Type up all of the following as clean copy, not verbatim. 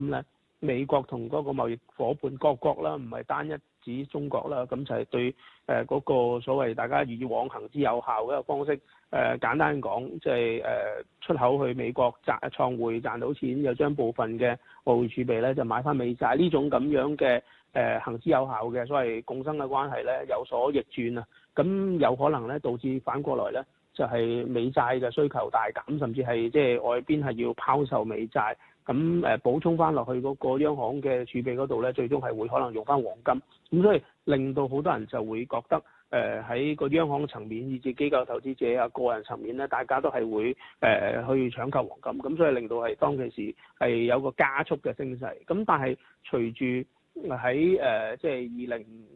咧，美國同嗰個貿易夥伴各國啦，唔係單一指中國啦，咁就係對嗰個所謂大家以往行之有效嘅一個方式。簡單講，即係出口去美國創匯賺到錢，又將部分嘅外匯儲備咧就買翻美債，呢種咁樣嘅行之有效嘅所謂共生嘅關係咧有所逆轉啊，咁有可能咧導致反過來咧就係美債嘅需求大減，甚至係即係外邊係要拋售美債。咁補充翻落去嗰個央行嘅儲備嗰度咧，最終係會可能用翻黃金，咁所以令到好多人就會覺得喺個央行層面，以至機構投資者啊、個人層面咧，大家都係會去搶購黃金，咁所以令到係當其時係有個加速嘅升勢。咁但係隨住喺即係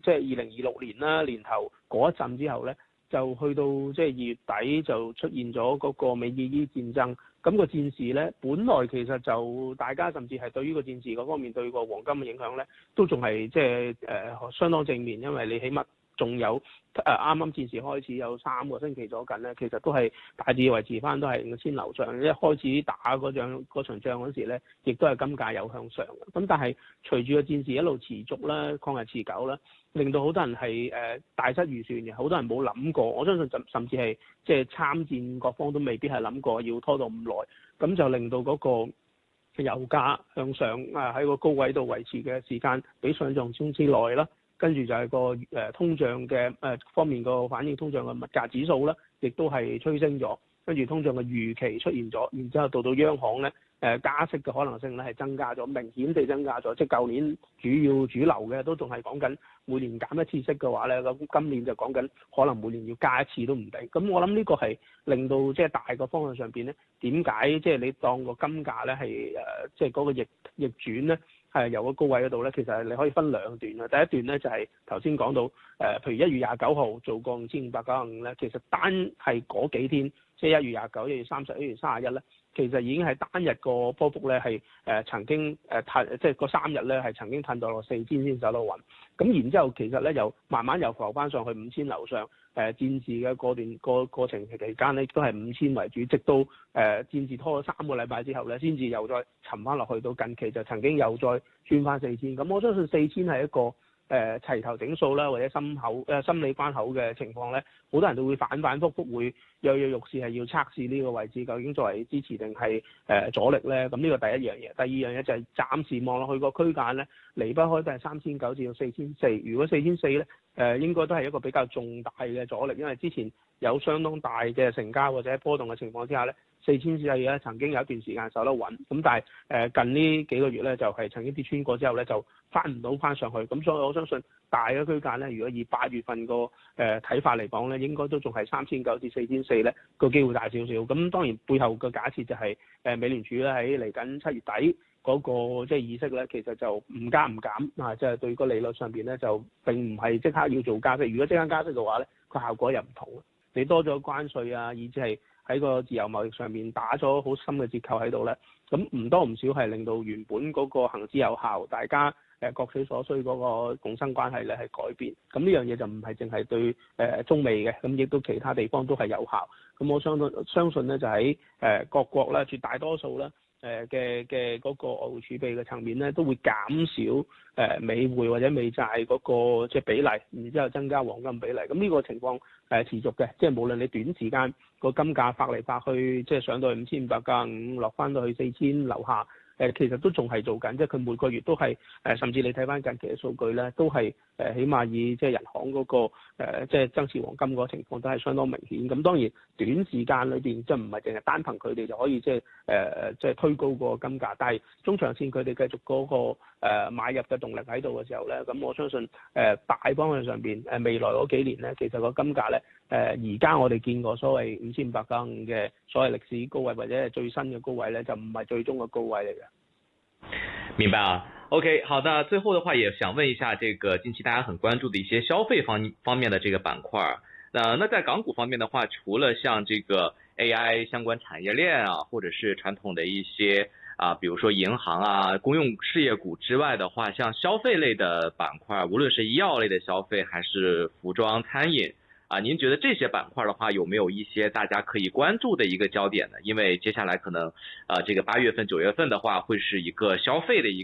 2026年啦年頭嗰一陣之後咧，就去到即係2月底就出現咗嗰個美伊伊戰爭。咁個戰事咧，本來其實就大家甚至係對於個戰事嗰方面對個黃金嘅影響咧，都仲係即係相當正面，因為你起碼仲有啱啱戰事開始有3個星期咗緊咧，其實都係大致維持翻都係5000樓上。一開始打嗰場仗嗰時咧，亦都係金價有向上嘅。咁但係隨住個戰事一路持續啦，抗日持久啦，令到好多人係大失預算嘅，好多人冇諗過，我相信甚至係即係參戰各方都未必係諗過要拖到咁耐，咁就令到嗰個油價向上喺個高位度維持嘅時間比想象中之耐啦。跟住就係個通脹嘅方面個反映通脹嘅物價指數啦，亦都係催升咗。跟住通脹嘅預期出現咗，然之後到央行咧加息嘅可能性咧係增加咗，明顯地增加咗。即係舊年主流嘅都仲係講緊每年減一次息嘅話咧，咁今年就講緊可能每年要加一次都唔定。咁我諗呢個係令到即係大個方向上邊咧，點解即係你當個金價咧係即係嗰個逆轉咧？係由個高位嗰度咧，其實你可以分2段啊。第一段咧就係頭先講到譬如1月29號做過5595咧，其實單係嗰幾天，即係1月29、1月30、1月31咧，其實已經係單日個波幅咧係曾經即係嗰3日咧係曾經褪到落4000先走到穩。咁然之後其實咧又慢慢又浮翻上去5000樓上。戰事嘅過程期間咧都係5000為主，直到戰事拖咗3個禮拜之後咧，先至又再沉翻落去，到近期就曾經又再轉翻4000。咁我相信4000係一個齊頭整數啦，或者心理關口嘅情況咧，好多人都會反覆會躍躍欲試係要測試呢個位置究竟作為支持定係阻力咧。咁呢個第一樣嘢。第二樣嘢就係暫時望落去個區間咧，離不開都係3900至到4400。如果4400咧，應該都係一個比較重大嘅阻力，因為之前有相當大嘅成交或者波動嘅情況之下咧，4000咧曾經有一段時間守得穩，咁但係近呢幾個月咧就係曾經跌穿過之後咧就翻唔到翻上去，咁所以我相信大嘅區間咧，如果以8月份個睇法嚟講咧，應該都仲係3900至4400咧個機會大少少。咁當然背後嘅假設就係美聯儲咧喺嚟緊7月底嗰個即係議息咧，其實就唔加唔減啊，即係對個利率上邊咧就並唔係即刻要做加息。如果即刻加息嘅話咧，個效果又唔同。你多咗關稅啊，以至係喺個自由貿易上面打咗好深嘅折扣喺度咧，咁唔多唔少係令到原本嗰個行之有效，大家各取所需嗰個共生關係咧係改變。咁呢樣嘢就唔係淨係對中美嘅，咁亦都其他地方都係有效。咁我相信咧就喺各國咧絕大多數咧嘅嗰個外匯儲備嘅層面咧，都會減少美匯或者美債嗰個即係比例，然之後增加黃金比例。咁呢個情況持續嘅，即係無論你短時間個金價發嚟發去，即係上到去5595，落翻到去4000樓下。其實都仲係做緊，即係佢每個月都係甚至你睇翻近期嘅數據咧，都係起碼以即係人行嗰個即係增持黃金嗰個情況都係相當明顯。咁當然短時間裏邊即係唔係淨係單憑佢哋就可以即係推高個金價，但係中長線佢哋繼續嗰個買入嘅動力喺度嘅時候咧，咁我相信大方向上邊未來嗰幾年咧，其實個金價咧而家我哋見過所謂5595嘅所謂歷史高位或者係最新嘅高位咧，就唔係最終嘅高位嚟嘅。 明白啊 ，OK， 好的，最後的話也想問一下，這個近期大家很關注的一些消費方面的這個板塊，那在港股方面的話，除了像這個 AI 相關產業鏈啊，或者是傳統的一些比如說銀行啊、公用事業股之外的話，像消費類的板塊，無論是醫藥類的消費，還是服裝、餐飲。 您觉得这些板块的话，有没有一些大家可以关注的一个焦点呢？因为接下来可能这个8月份、9月份的话，会是一个消费的一